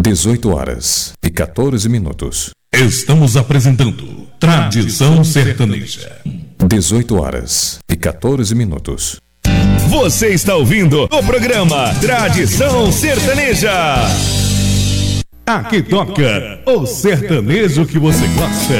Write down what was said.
18h14. Estamos apresentando Tradição Sertaneja. 18h14. Você está ouvindo o programa Tradição Sertaneja. Aqui toca o sertanejo que você gosta.